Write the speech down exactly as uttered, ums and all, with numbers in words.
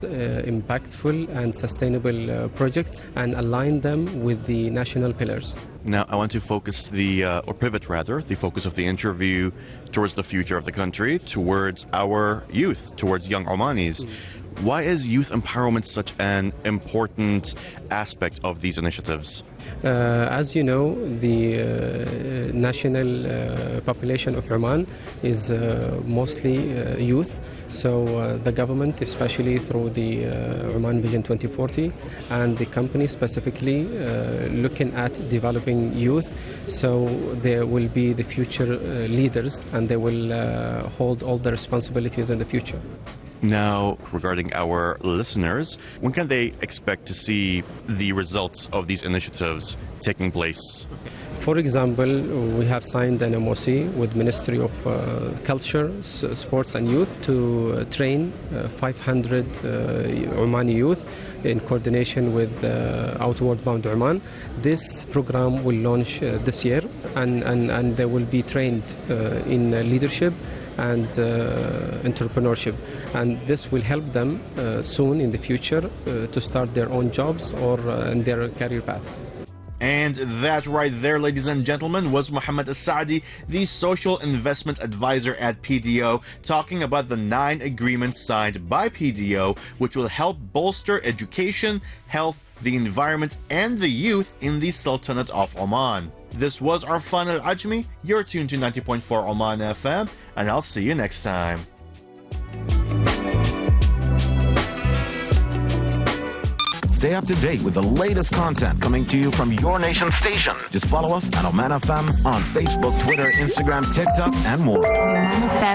Uh, impactful and sustainable uh, projects and align them with the national pillars. Now, I want to focus the, uh, or pivot rather, the focus of the interview towards the future of the country, towards our youth, towards young Omanis. Mm. Why is youth empowerment such an important aspect of these initiatives? Uh, as you know, the uh, national uh, population of Oman is uh, mostly uh, youth. So uh, the government, especially through the uh, Oman Vision twenty forty, and the company specifically uh, looking at developing youth, so they will be the future uh, leaders and they will uh, hold all the responsibilities in the future. Now, regarding our listeners, when can they expect to see the results of these initiatives taking place? For example, we have signed an M O C with Ministry of uh, Culture, S- Sports and Youth to uh, train uh, five hundred uh, Omani youth in coordination with uh, Outward Bound Oman. This program will launch uh, this year, and, and, and they will be trained uh, in uh, leadership and uh, entrepreneurship, and this will help them uh, soon in the future uh, to start their own jobs or uh, in their career path. And that right there, ladies and gentlemen, was Mohammed As-Saadi, the Social Investment Advisor at P D O, talking about the nine agreements signed by P D O, which will help bolster education, health, the environment, and the youth in the Sultanate of Oman. This was Arfan Al-Ajmi. You're tuned to ninety point four Oman F M, and I'll see you next time. Stay up to date with the latest content coming to you from your nation station. Just follow us at Oman F M on Facebook, Twitter, Instagram, TikTok, and more.